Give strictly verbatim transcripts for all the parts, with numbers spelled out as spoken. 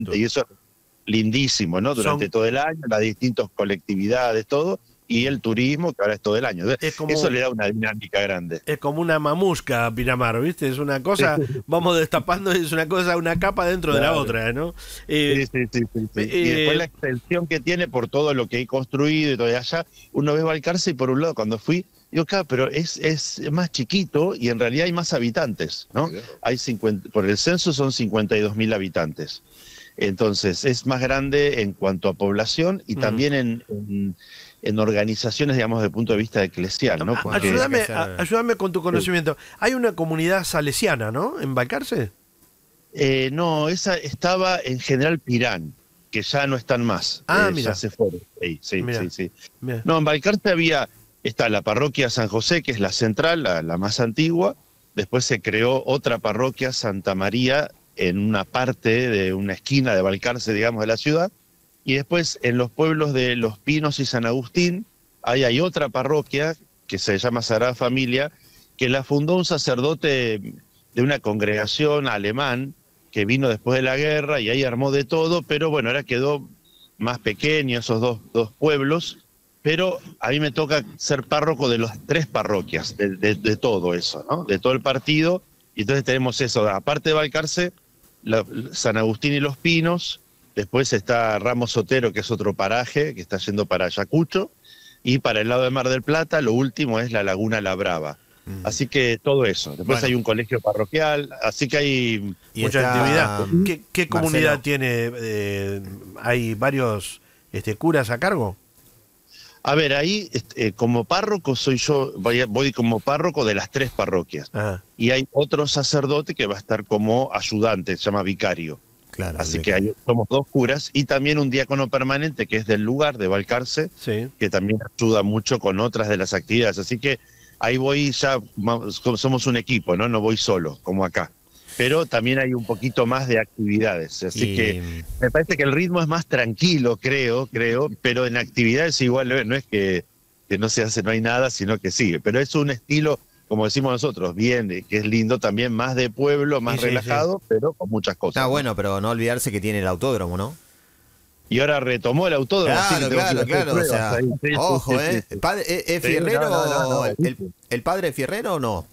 y eso es lindísimo, ¿no? Durante Son... todo el año, las distintas colectividades, todo, y el turismo, que ahora es todo el año. Como, eso le da una dinámica grande. Es como una mamusca, Pinamar, ¿viste? Es una cosa, vamos destapando, es una cosa, una capa dentro claro. de la otra, ¿no? Eh, sí, sí, sí, sí, sí. Eh, y después la extensión que tiene por todo lo que hay construido y todo allá, uno ve Balcarce y por un lado, cuando fui, digo, claro, pero es, es más chiquito y en realidad hay más habitantes, ¿no? Claro. Hay cincuenta, por el censo son cincuenta y dos mil habitantes. Entonces, es más grande en cuanto a población y mm. también en, en, en organizaciones, digamos, desde el punto de vista eclesial, ¿no? Porque... Ayúdame, a, ayúdame con tu conocimiento. Hay una comunidad salesiana, ¿no? ¿En Balcarce? Eh, no, esa estaba en General Pirán, que ya no están más. Ah, eh, mira. Ya se fueron. Sí, sí, Mirá. sí, sí. Mirá. No, en Balcarce había, está la parroquia San José, que es la central, la, la más antigua. Después se creó otra parroquia, Santa María, en una parte de una esquina de Balcarce, digamos, de la ciudad. Y después en los pueblos de Los Pinos y San Agustín, ahí hay otra parroquia que se llama Sagrada Familia, que la fundó un sacerdote de una congregación alemán que vino después de la guerra y ahí armó de todo, pero bueno, ahora quedó más pequeño esos dos, dos pueblos, pero a mí me toca ser párroco de las tres parroquias, de, de, de todo eso, ¿no? De todo el partido, y entonces tenemos eso, aparte de Balcarce, la, San Agustín y Los Pinos, después está Ramos Sotero, que es otro paraje, que está yendo para Ayacucho, y para el lado de Mar del Plata, lo último es la Laguna La Brava. Mm. Así que todo eso. Después bueno. hay un colegio parroquial, así que hay y mucha está, actividad. ¿Qué, qué comunidad tiene? Eh, ¿Hay varios este, curas a cargo? A ver, ahí eh, como párroco soy yo, voy, voy como párroco de las tres parroquias. Ajá. Y hay otro sacerdote que va a estar como ayudante, se llama vicario. Claro, así que ahí somos dos curas y también un diácono permanente que es del lugar, de Balcarce, sí. que también ayuda mucho con otras de las actividades. Así que ahí voy ya, somos un equipo, ¿no? No voy solo, como acá. Pero también hay un poquito más de actividades. Así y... que me parece que el ritmo es más tranquilo, creo, creo, pero en actividades igual no es que, que no se hace, no hay nada, sino que sigue. Pero es un estilo, como decimos nosotros, bien, que es lindo también, más de pueblo, más sí, relajado, sí. pero con muchas cosas. Está ¿no? bueno, pero no olvidarse que tiene el autódromo, ¿no? Y ahora retomó el autódromo. Claro, sí, claro, claro. O sea, ahí, sí, ojo, sí, ¿eh? Sí, sí. ¿Padre, ¿Es, es Fierrero? No, no, no, no, el, ¿El padre Fierrero o no?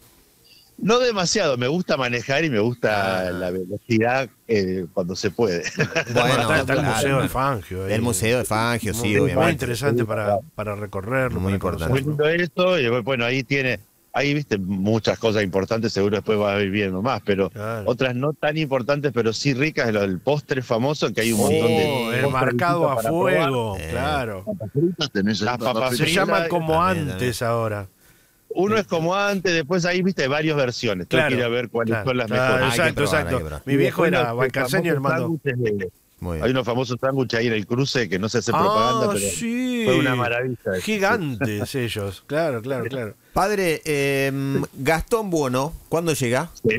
No demasiado, me gusta manejar y me gusta ah. la velocidad eh, cuando se puede. Bueno, está, está el Museo de Fangio. Ahí. El Museo de Fangio, sí, muy, obviamente. Muy interesante para, para recorrerlo. Muy para importante. Muy lindo esto, y bueno, ahí tiene, ahí viste muchas cosas importantes, seguro después vas a ir viendo más, pero claro. otras no tan importantes, pero sí ricas, el, el postre famoso, que hay un oh, montón de... El marcado a fuego, eh, claro. Las papas se llama como también, antes también. Ahora. Uno es como antes, después ahí viste varias versiones. Claro, Tengo que ir a ver cuáles claro, son las claro, mejores. Exacto, probar, exacto. Mi viejo era balcarceño, hermano. Hay unos famosos sándwiches ahí en el cruce que no se hace ah, propaganda, pero sí. fue una maravilla. Gigantes ellos, claro, claro, claro. Padre, eh, Gastón Buono, ¿cuándo llega? Sí.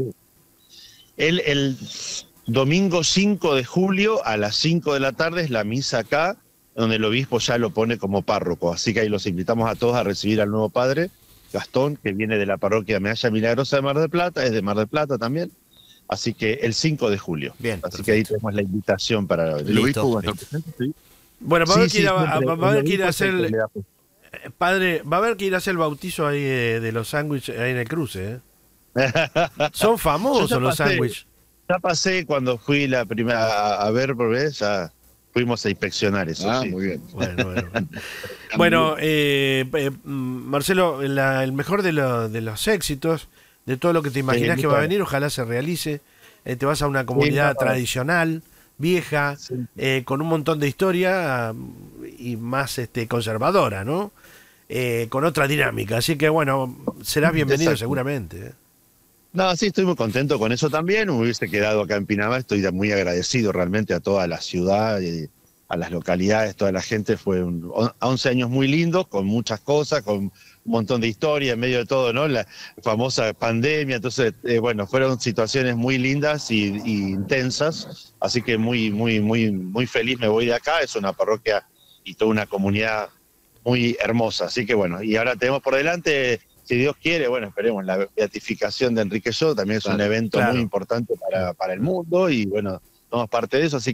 El, el domingo cinco de julio a las cinco de la tarde es la misa acá, donde el obispo ya lo pone como párroco. Así que ahí los invitamos a todos a recibir al nuevo padre. Gastón, que viene de la parroquia Medalla Milagrosa de Mar del Plata, es de Mar del Plata también, así que el cinco de julio. Bien, así perfecto. que ahí tenemos la invitación para el obispo. ¿Sí? Bueno, va a haber sí, que ir a, sí, va a, que ir a hacer, el, padre, va a haber que ir a hacer el bautizo ahí de, de los sándwiches ahí en el cruce, ¿eh? Son famosos los sándwiches. Ya pasé cuando fui la primera a, a ver, porque ya fuimos a inspeccionar eso. Ah, sí. Muy bien. Bueno, bueno. Bueno, eh, eh, Marcelo, la, el mejor de, lo, de los éxitos, de todo lo que te imaginas sí, que va a venir, ojalá se realice. Eh, te vas a una comunidad sí, tradicional, vieja, sí. eh, con un montón de historia y más este, conservadora, ¿no? Eh, con otra dinámica. Así que, bueno, serás bienvenido Exacto. seguramente. ¿eh? No, sí, estoy muy contento con eso también. Me hubiese quedado acá en Pinamar. Estoy muy agradecido realmente a toda la ciudad, y a las localidades, toda la gente. Fue un, once años muy lindos, con muchas cosas, con un montón de historia en medio de todo, ¿no? La famosa pandemia. Entonces, eh, bueno, fueron situaciones muy lindas y, y intensas. Así que muy, muy, muy, muy feliz me voy de acá. Es una parroquia y toda una comunidad muy hermosa. Así que bueno, y ahora tenemos por delante... Si Dios quiere, bueno, esperemos, la beatificación de Enrique Yo también es claro, un evento claro. muy importante para, para el mundo y bueno, somos parte de eso, así